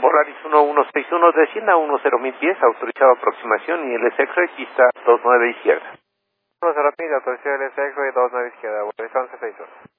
Polaris 1161, descienda a 10.000 pies, autorizado aproximación y el X-Ray, pista 29 izquierda. 10.000, autorizado el X-Ray 29 izquierda, West 1161.